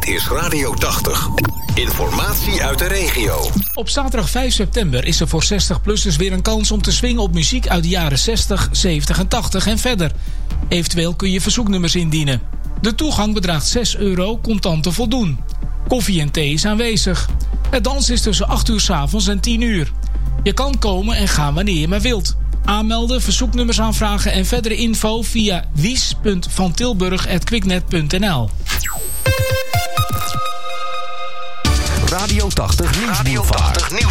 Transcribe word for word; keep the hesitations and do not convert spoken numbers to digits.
Dit is Radio tachtig. Informatie uit de regio. Op zaterdag vijf september is er voor zestig-plussers weer een kans om te swingen op muziek uit de jaren zestig, zeventig en tachtig en verder. Eventueel kun je verzoeknummers indienen. De toegang bedraagt zes euro, contant te voldoen. Koffie en thee is aanwezig. Het dansen is tussen acht uur 's avonds en tien uur. Je kan komen en gaan wanneer je maar wilt. Aanmelden, verzoeknummers aanvragen en verdere info via wies punt vantilburg apenstaartje quicknet punt n l. Radio tachtig Nieuwsboulevard.